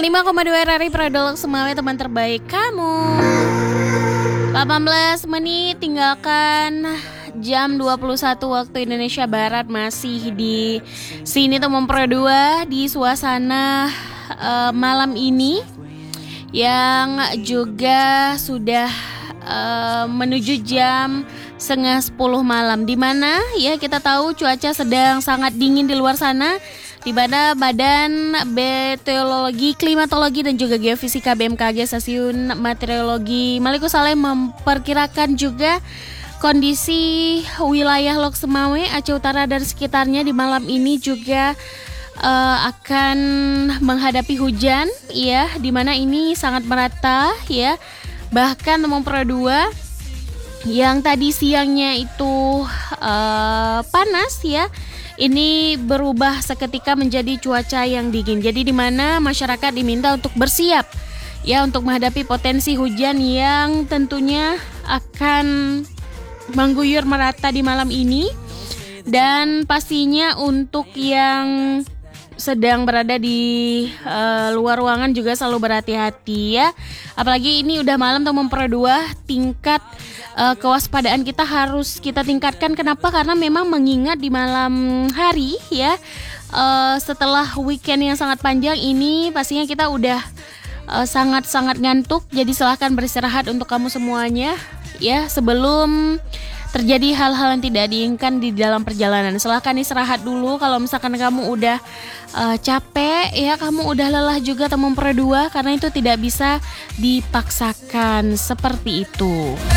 105,2 RRI Pradolog Semawe, teman terbaik kamu. 18 menit tinggalkan jam 21 waktu Indonesia Barat. Masih di sini teman Pro 2 di suasana malam ini yang juga sudah menuju jam setengah 10 malam, di mana ya kita tahu cuaca sedang sangat dingin di luar sana, di mana Badan Meteorologi, Klimatologi dan juga Geofisika BMKG Stasiun Meteorologi Maliko Saleh memperkirakan juga kondisi wilayah Lok Semawe, Aceh Utara dan sekitarnya di malam ini juga akan menghadapi hujan ya, di mana ini sangat merata ya. Bahkan teman Pro 2 yang tadi siangnya itu panas ya, ini berubah seketika menjadi cuaca yang dingin. Jadi di mana masyarakat diminta untuk bersiap ya untuk menghadapi potensi hujan yang tentunya akan mengguyur merata di malam ini. Dan pastinya untuk yang sedang berada di luar ruangan juga selalu berhati-hati ya. Apalagi ini udah malam teman Pro 2, tingkat kewaspadaan kita harus kita tingkatkan. Kenapa? Karena memang mengingat di malam hari ya, setelah weekend yang sangat panjang ini pastinya kita udah sangat-sangat ngantuk. Jadi silahkan beristirahat untuk kamu semuanya ya, sebelum terjadi hal-hal yang tidak diinginkan di dalam perjalanan. Silahkan istirahat dulu. Kalau misalkan kamu udah capek ya, kamu udah lelah juga teman Pro 2, karena itu tidak bisa dipaksakan seperti itu.